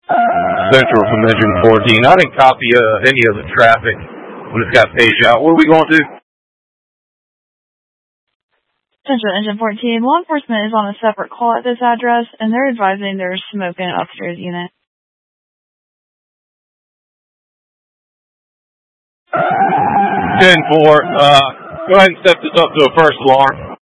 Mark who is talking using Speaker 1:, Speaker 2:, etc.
Speaker 1: Central from Engine 14. I didn't copy any of the traffic when it's got page out. What are we going to do?
Speaker 2: Central Engine 14. Law enforcement is on a separate call at this address, and they're advising there's smoke in an upstairs unit.
Speaker 1: 10-4. Go ahead and step this up to a first alarm.